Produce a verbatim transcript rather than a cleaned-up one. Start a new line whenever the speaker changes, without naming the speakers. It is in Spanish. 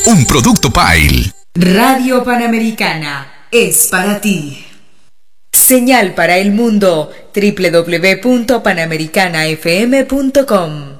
un producto Pile.
Radio Panamericana es para ti. Señal para el mundo, doble u doble u doble u punto panamericana f m punto com.